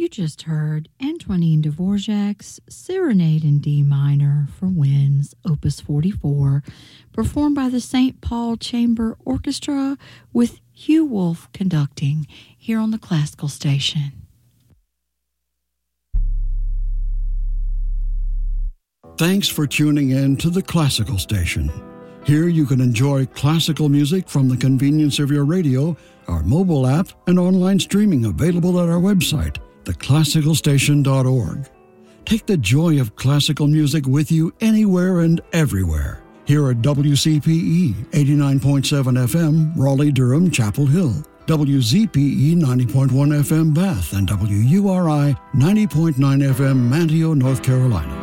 just heard Antonin Dvorak's Serenade in D minor for winds, Opus 44, performed by the St. Paul Chamber Orchestra with Hugh Wolf conducting here on the Classical Station. Thanks for tuning in to the Classical Station. Here you can enjoy classical music from the convenience of your radio, our mobile app, and online streaming available at our website, theclassicalstation.org. Take the joy of classical music with you anywhere and everywhere. Here at WCPE 89.7 FM, Raleigh-Durham, Chapel Hill, WZPE 90.1 FM, Bath, and WURI 90.9 FM, Manteo, North Carolina.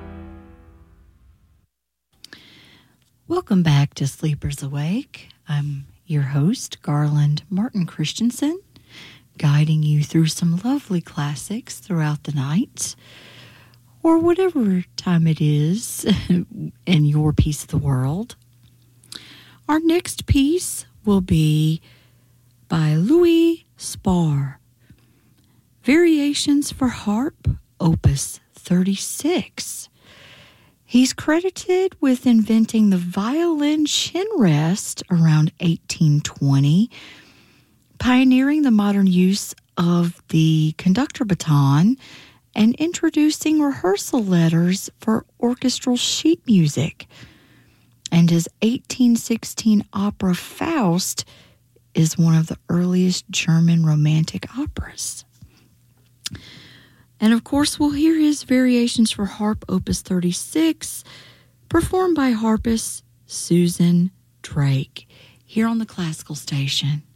Welcome back to Sleepers Awake. I'm your host, Garland Martin Christensen, guiding you through some lovely classics throughout the night, or whatever time it is in your piece of the world. Our next piece will be by Louis Spahr, Variations for Harp, Opus 36. He's credited with inventing the violin chin rest around 1820, pioneering the modern use of the conductor baton, and introducing rehearsal letters for orchestral sheet music. And his 1816 opera Faust is one of the earliest German romantic operas. And of course, we'll hear his Variations for Harp, Opus 36, performed by harpist Susan Drake, here on the Classical Station.